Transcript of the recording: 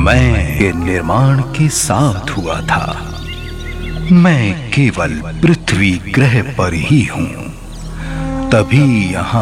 मैं के निर्माण के साथ हुआ था। मैं केवल पृथ्वी ग्रह पर ही हूँ, तभी यहाँ